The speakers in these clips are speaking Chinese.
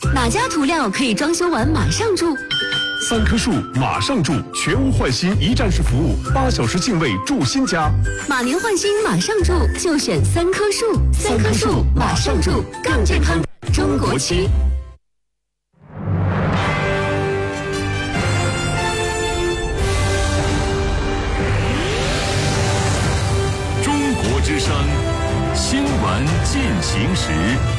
哪家涂料可以装修完马上住 ？3棵树马上住，全屋换新一站式服务，8小时净位住新家。 马年换新马上住，就选3棵树。3棵树马上住，更健康。中国漆。 中国之声，新闻进行时。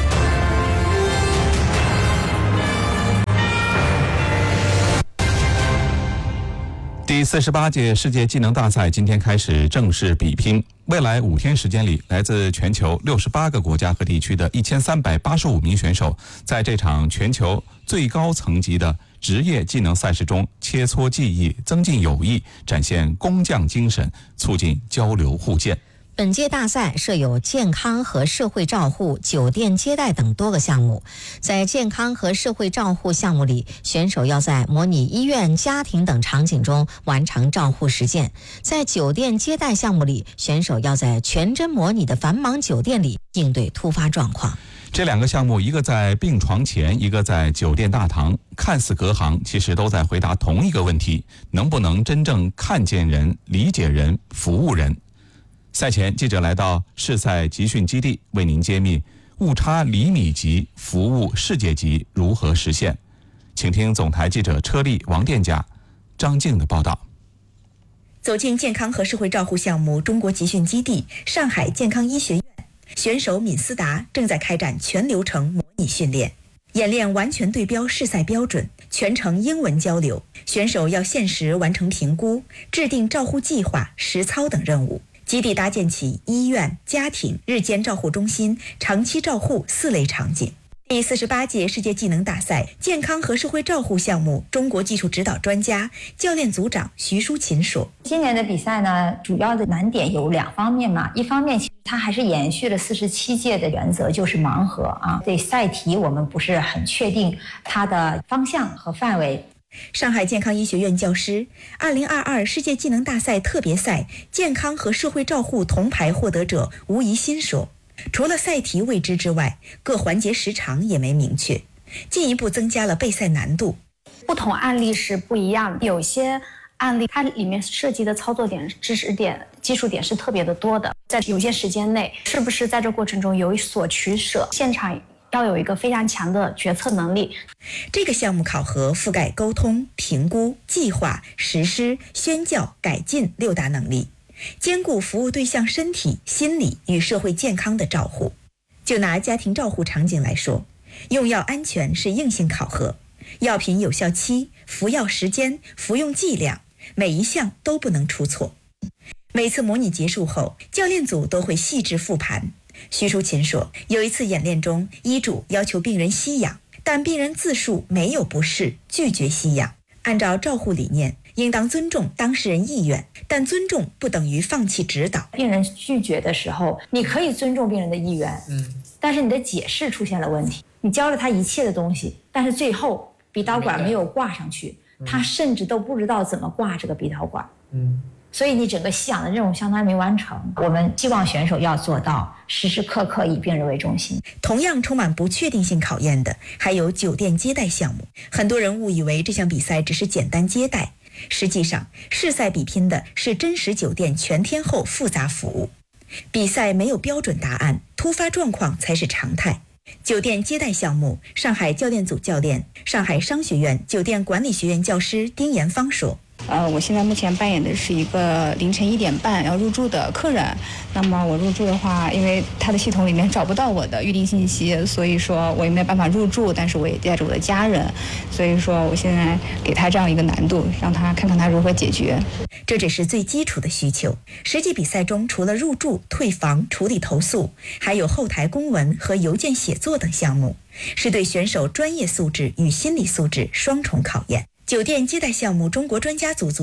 第48届世界技能大赛今天开始正式比拼。未来5天时间里，来自全球68个国家和地区的1385名选手，在这场全球最高层级的职业技能赛事中切磋技艺，增进友谊，展现工匠精神，促进交流互鉴。 本届大赛设有健康和社会照护、酒店接待等多个项目。在健康和社会照护项目里，选手要在模拟医院、家庭等场景中完成照护实践；在酒店接待项目里，选手要在全真模拟的繁忙酒店里应对突发状况。 这2个项目，一个在病床前，一个在酒店大堂，看似隔行，其实都在回答同一个问题：能不能真正看见人、理解人、服务人？赛前，记者来到试赛集训基地，为您揭秘误差厘米级服务世界级如何实现。请听总台记者车丽、王殿甲、张静的报道。 走进健康和社会照护项目中国集训基地上海健康医学院，选手闵思达正在开展全流程模拟训练，演练完全对标试赛标准，全程英文交流。选手要限时完成评估，制定照护计划、实操等任务。基地搭建起医院、家庭、日间照护中心、长期照护4类场景。第48届世界技能大赛健康和社会照护项目中国技术指导专家、教练组长徐淑琴说：“ 今年的比赛呢，主要的难点有2方面嘛。一方面，其实它还是延续了47届的原则，就是盲盒啊。对赛题我们不是很确定它的方向和范围。” 上海健康医学院教师，2022世界技能大赛特别赛健康和社会照护铜牌获得者吴怡欣说：“除了赛题未知之外，各环节时长也没明确，进一步增加了备赛难度。 不同案例是不一样的，有些案例它里面涉及的操作点、知识点、技术点是特别的多的，在有些时间内，是不是在这过程中有所取舍？现场要有一个非常强的决策能力。” 这个项目考核覆盖沟通、评估、计划、实施、宣教、改进6大能力，兼顾服务对象身体、心理与社会健康的照护。就拿家庭照护场景来说，用药安全是硬性考核，药品有效期、服药时间、服用剂量，每一项都不能出错。每次模拟结束后，教练组都会细致复盘。徐淑琴说，有一次演练中，医嘱要求病人吸氧，但病人自述没有不适，拒绝吸氧。按照照护理念，应当尊重当事人意愿，但尊重不等于放弃指导。 病人拒绝的时候，你可以尊重病人的意愿，但是你的解释出现了问题。你教了他一切的东西，但是最后鼻导管没有挂上去，他甚至都不知道怎么挂这个鼻导管。所以你整个吸氧的任务相当于没完成。我们希望选手要做到时时刻刻以病人为中心。 同样充满不确定性考验的还有酒店接待项目。很多人误以为这项比赛只是简单接待，实际上试赛比拼的是真实酒店全天候复杂服务。比赛没有标准答案，突发状况才是常态。酒店接待项目，上海教练组教练、上海商学院酒店管理学院教师丁延芳说， 我现在目前扮演的是一个凌晨1点半要入住的客人。那么我入住的话，因为他的系统里面找不到我的预订信息，所以说我也没有办法入住，但是我也带着我的家人，所以说我现在给他这样一个难度，让他看看他如何解决。 这只是最基础的需求。实际比赛中，除了入住、退房、处理投诉，还有后台公文和邮件写作等项目，是对选手专业素质与心理素质双重考验。酒店接待项目中国专家组组长、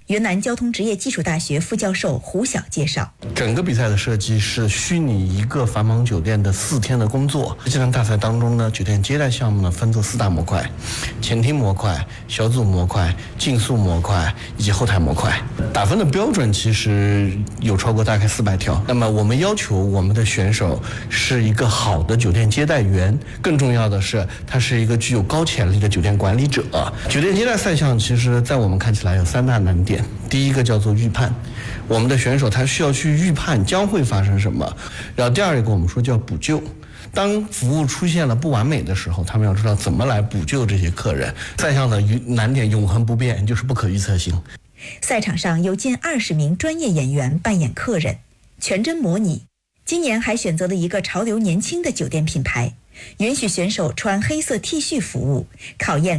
云南交通职业技术大学副教授胡晓介绍， 整个比赛的设计是虚拟一个繁忙酒店的4天的工作。这场大赛当中呢，酒店接待项目呢分作4大模块：前厅模块、小组模块、竞速模块以及后台模块。打分的标准其实有超过大概400条。那么我们要求我们的选手是一个好的酒店接待员，更重要的是他是一个具有高潜力的酒店管理者。酒店接待赛项其实在我们看起来有3大难点。第一个叫做预判，我们的选手他需要去预判将会发生什么。然后第二个我们说叫补救，当服务出现了不完美的时候，他们要知道怎么来补救这些客人。赛项的难点永恒不变，就是不可预测性。 赛场上有近20名专业演员扮演客人，全真模拟。今年还选择了一个潮流年轻的酒店品牌，允许选手穿黑色 T 恤服务，考验